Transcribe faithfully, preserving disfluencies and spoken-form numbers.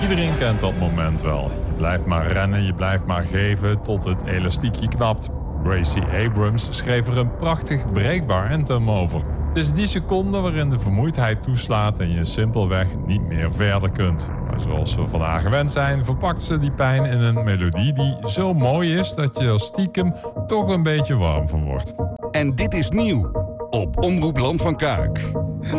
Iedereen kent dat moment wel. Je blijft maar rennen, je blijft maar geven tot het elastiekje knapt. Gracie Abrams schreef er een prachtig breekbaar anthem over. Het is die seconde waarin de vermoeidheid toeslaat en je simpelweg niet meer verder kunt. Maar zoals we vandaag gewend zijn, verpakt ze die pijn in een melodie die zo mooi is dat je er stiekem toch een beetje warm van wordt. En dit is nieuw op Omroep Land van Kuik.